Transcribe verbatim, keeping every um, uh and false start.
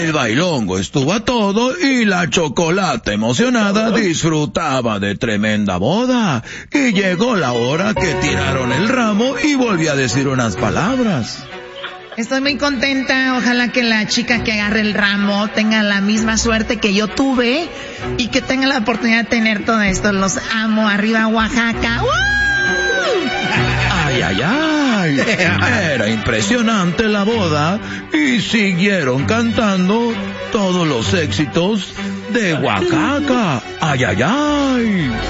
El bailongo estuvo a todo y la Chocolata emocionada disfrutaba de tremenda boda. Y llegó la hora que tiraron el ramo y volvió a decir unas palabras. Estoy muy contenta, ojalá que la chica que agarre el ramo tenga la misma suerte que yo tuve y que tenga la oportunidad de tener todo esto. Los amo, arriba Oaxaca. ¡Uh! Ay, ay, ay, era impresionante la boda y siguieron cantando todos los éxitos de Oaxaca. Ay, ay, ay.